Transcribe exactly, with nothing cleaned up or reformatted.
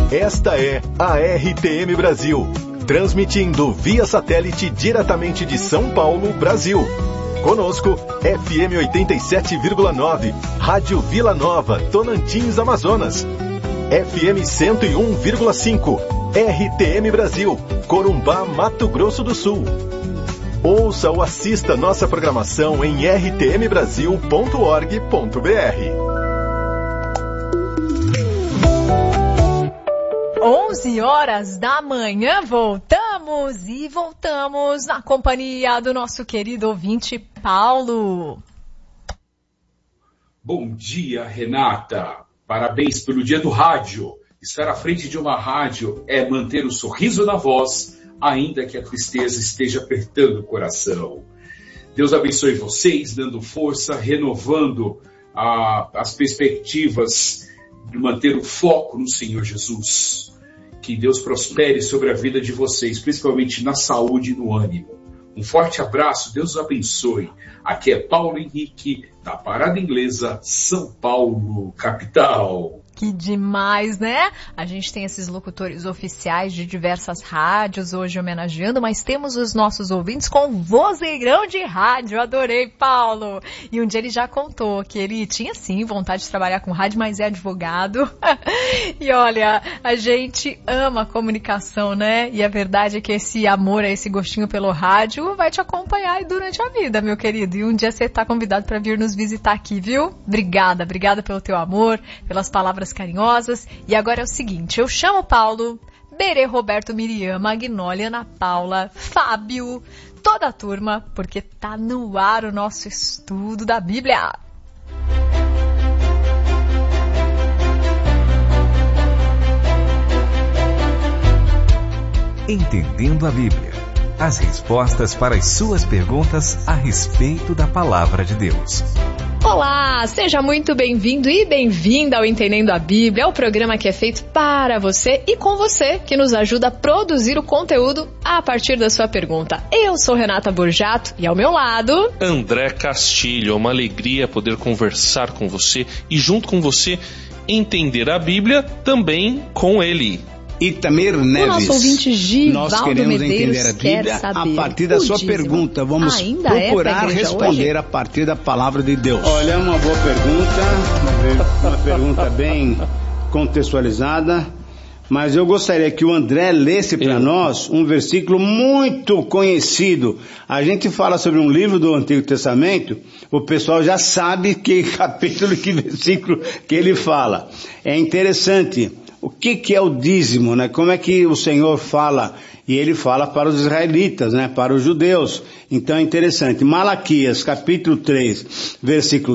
Esta é a R T M Brasil, transmitindo via satélite diretamente de São Paulo, Brasil. Conosco, F M oitenta e sete vírgula nove, Rádio Vila Nova, Tonantins, Amazonas. F M cento e um vírgula cinco, R T M Brasil, Corumbá, Mato Grosso do Sul. Ouça ou assista nossa programação em r t m brasil ponto org ponto b r. onze horas da manhã, voltamos e voltamos na companhia do nosso querido ouvinte Paulo. Bom dia, Renata. Parabéns pelo dia do rádio. Estar à frente de uma rádio é manter o sorriso na voz, ainda que a tristeza esteja apertando o coração. Deus abençoe vocês, dando força, renovando a, as perspectivas de manter o foco no Senhor Jesus. Que Deus prospere sobre a vida de vocês, principalmente na saúde e no ânimo. Um forte abraço, Deus os abençoe. Aqui é Paulo Henrique, da Parada Inglesa, São Paulo, capital. Que demais, né? A gente tem esses locutores oficiais de diversas rádios hoje homenageando, mas temos os nossos ouvintes com vozeirão de rádio. Adorei, Paulo! E um dia ele já contou que ele tinha sim vontade de trabalhar com rádio, mas é advogado. E olha, a gente ama a comunicação, né? E a verdade é que esse amor, esse gostinho pelo rádio vai te acompanhar aí durante a vida, meu querido. E um dia você está convidado para vir nos visitar aqui, viu? Obrigada, obrigada pelo teu amor, pelas palavras carinhosas. E agora é o seguinte, eu chamo Paulo, Berê, Roberto, Miriam, Magnólia, Ana Paula, Fábio, toda a turma, porque tá no ar o nosso estudo da Bíblia. Entendendo a Bíblia. As respostas para as suas perguntas a respeito da Palavra de Deus. Olá, seja muito bem-vindo e bem-vinda ao Entendendo a Bíblia, o programa que é feito para você e com você, que nos ajuda a produzir o conteúdo a partir da sua pergunta. Eu sou Renata Borjato e ao meu lado... André Castilho, é uma alegria poder conversar com você e junto com você entender a Bíblia também com ele. Itamir Neves, o nosso ouvinte Givaldo nós queremos Medeiros entender a Bíblia saber, a partir da sua dízimo pergunta. Vamos ainda procurar é responder hoje? a partir da palavra de Deus. Olha, é uma boa pergunta, uma pergunta bem contextualizada, mas eu gostaria que o André lesse para nós um versículo muito conhecido. A gente fala sobre um livro do Antigo Testamento, o pessoal já sabe que capítulo, que versículo que ele fala. É interessante. O que que é o dízimo, né? Como é que o Senhor fala? E ele fala para os israelitas, né? Para os judeus. Então é interessante. Malaquias, capítulo três, versículo